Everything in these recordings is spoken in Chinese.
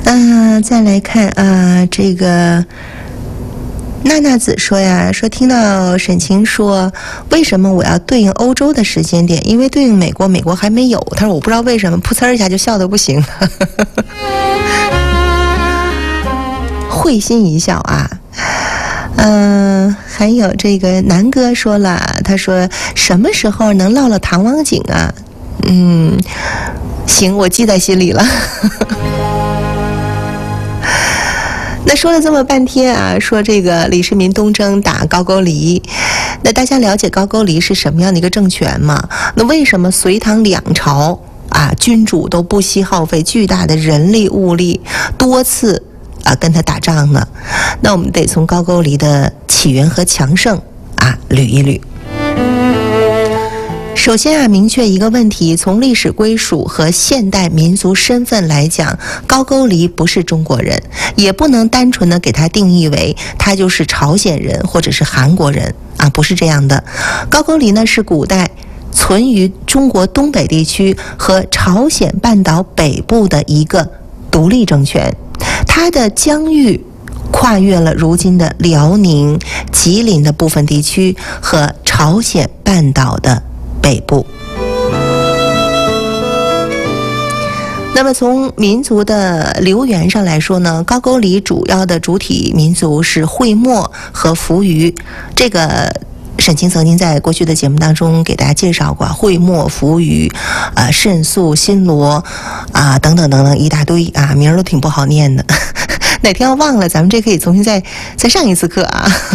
再来看这个娜娜子说呀，说听到沈晴说为什么我要对应欧洲的时间点，因为对应美国，美国还没有。他说我不知道为什么，噗呲一下就笑得不行了会心一笑啊。还有这个南哥说了，他说什么时候能唠唠唐王景啊？行，我记在心里了那说了这么半天啊，说这个李世民东征打高句丽，那大家了解高句丽是什么样的一个政权吗？那为什么隋唐两朝君主都不惜耗费巨大的人力物力，多次跟他打仗呢？那我们得从高句丽的起源和强盛捋一捋。首先明确一个问题，从历史归属和现代民族身份来讲，高句丽不是中国人，也不能单纯的给他定义为他就是朝鲜人或者是韩国人不是这样的。高句丽呢是古代存于中国东北地区和朝鲜半岛北部的一个独立政权，它的疆域跨越了如今的辽宁、吉林的部分地区和朝鲜半岛的北部。那么从民族的流源上来说呢，高句丽主要的主体民族是会墨和扶余。这个沈晴曾经在过去的节目当中给大家介绍过，会墨、扶余、慎肃、新罗等等等等一大堆名儿都挺不好念的哪天要忘了，咱们这可以重新再上一次课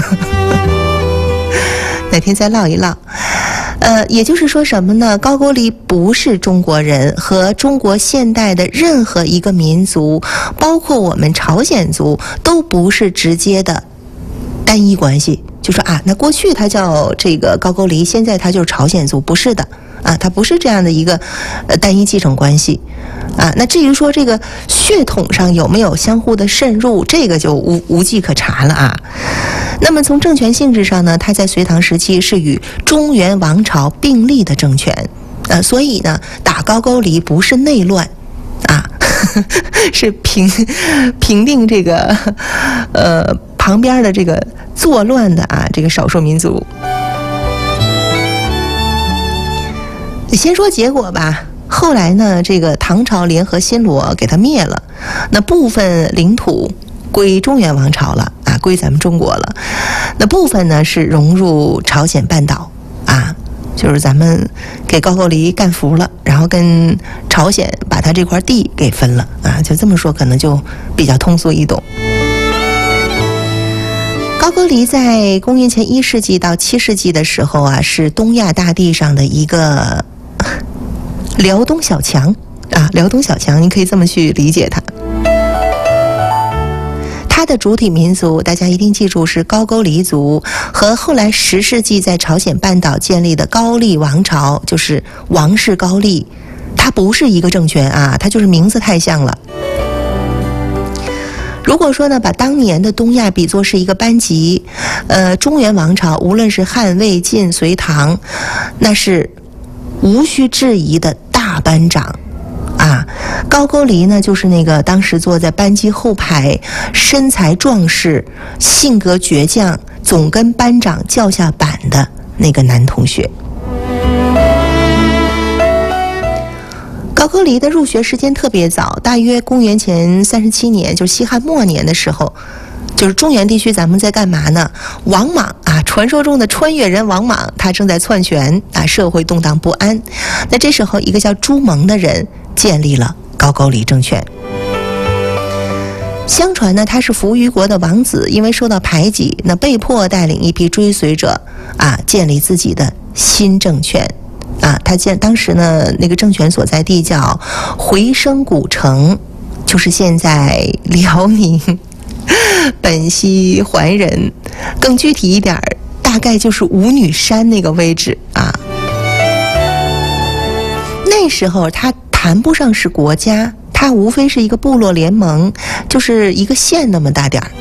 哪天再唠一唠。也就是说什么呢？高句丽不是中国人，和中国现代的任何一个民族，包括我们朝鲜族，都不是直接的单一关系。就说那过去它叫这个高句丽，现在它就是朝鲜族，不是的它不是这样的一个单一继承关系那至于说这个血统上有没有相互的渗入，这个就无迹可查了那么从政权性质上呢，它在隋唐时期是与中原王朝并立的政权所以呢打高句丽不是内乱是平定这个旁边的这个作乱的这个少数民族。先说结果吧，后来呢这个唐朝联合新罗给他灭了，那部分领土归中原王朝了归咱们中国了，那部分呢是融入朝鲜半岛就是咱们给高句丽干服了，然后跟朝鲜把他这块地给分了就这么说可能就比较通俗易懂。高句丽在公元前1世纪到7世纪的时候是东亚大地上的一个辽东小强辽东小强，你可以这么去理解它。它的主体民族大家一定记住是高句丽族，和后来10世纪在朝鲜半岛建立的高丽王朝，就是王室高丽，它不是一个政权它就是名字太像了。如果说呢把当年的东亚比作是一个班级，中原王朝无论是汉、魏、晋、隋、唐，那是无需质疑的大班长高句丽呢就是那个当时坐在班级后排，身材壮实，性格倔强，总跟班长叫下板的那个男同学。高句丽的入学时间特别早，大约公元前37年，就是西汉末年的时候，就是中原地区咱们在干嘛呢？王莽传说中的穿越人王莽，他正在篡权社会动荡不安。那这时候一个叫朱蒙的人建立了高句丽政权。相传呢他是扶余国的王子，因为受到排挤，那被迫带领一批追随者建立自己的新政权他当时呢那个政权所在地叫回声古城，就是现在辽宁本溪怀仁，更具体一点大概就是舞女山那个位置那时候它谈不上是国家，它无非是一个部落联盟，就是一个县那么大点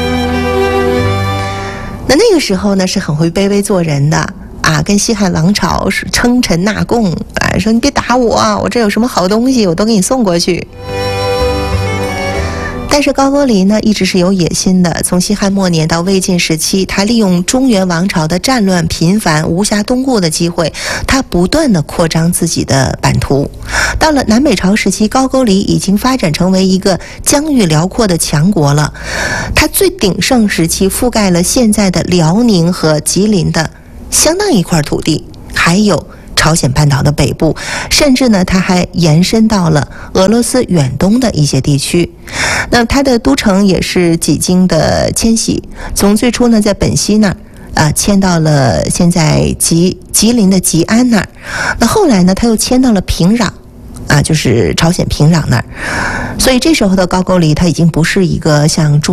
那个时候呢是很会卑微做人的跟西汉王朝是称臣纳贡说你别打我这有什么好东西我都给你送过去。 但是高句丽呢，一直是有野心的。从西汉末年到魏晋时期，他利用中原王朝的战乱频繁、无暇东顾的机会，他不断的扩张自己的版图。到了南北朝时期，高句丽已经发展成为一个疆域辽阔的强国了。它最鼎盛时期覆盖了现在的辽宁和吉林的相当一块土地，还有朝鲜半岛的北部，甚至呢，它还延伸到了俄罗斯远东的一些地区。那它的都城也是几经的迁徙，从最初呢在本溪那儿迁到了现在吉林的吉安那儿，那后来呢，它又迁到了平壤。就是朝鲜平壤那儿，所以这时候的高句丽它已经不是一个像中